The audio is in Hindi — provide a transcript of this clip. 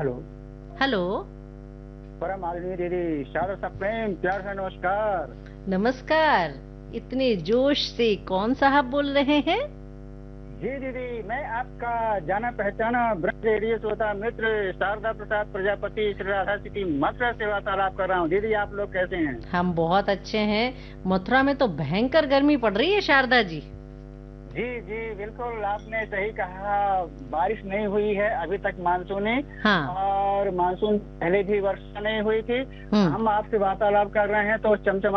हेलो। हेलो। परम आदरणीय दीदी, शारदा सा प्रेम प्यार से नमस्कार। नमस्कार। इतने जोश से कौन साहब बोल रहे हैं? जी दीदी, मैं आपका जाना पहचाना ब्रह्म रेडियो श्रोता मित्र शारदा प्रसाद प्रजापति श्री राधा सिटी मथुरा से वार्तालाप कर रहा हूँ। दीदी, आप लोग कैसे हैं? हम बहुत अच्छे हैं। मथुरा में तो भयंकर गर्मी पड़ रही है शारदा जी। जी जी, बिल्कुल आपने सही कहा। बारिश नहीं हुई है अभी तक मानसूनी। हाँ। और मानसून पहले भी वर्षा नहीं हुई थी। हम्म। हम आपसे वार्तालाप कर रहे हैं तो चमचमा